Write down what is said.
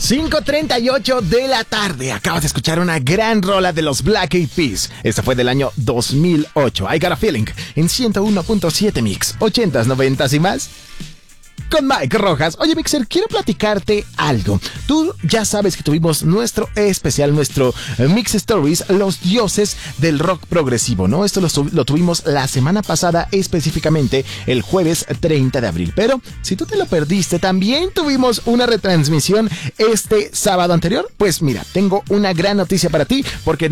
5:38 de la tarde. Acabas de escuchar una gran rola de los Black Eyed Peas. Esta fue del año 2008. I Got a Feeling en 101.7 Mix. 80s, 90s y más. Con Mike Rojas. Oye, Mixer, quiero platicarte algo. Tú ya sabes que tuvimos nuestro especial, nuestro Mix Stories, los dioses del rock progresivo, ¿no? Esto lo tuvimos la semana pasada, específicamente el jueves 30 de abril. Pero si tú te lo perdiste, también tuvimos una retransmisión este sábado anterior. Pues mira, tengo una gran noticia para ti, porque